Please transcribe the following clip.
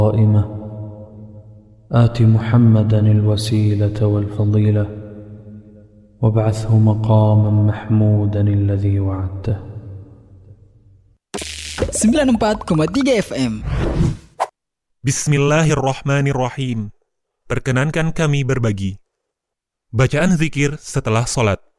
قائمة آت محمدا الوسيلة والفضيلة وابعثه مقاما محمودا الذي وعدته. 94,3 FM. Bismillahirrahmanirrahim. Perkenankan kami berbagi bacaan zikir setelah sholat.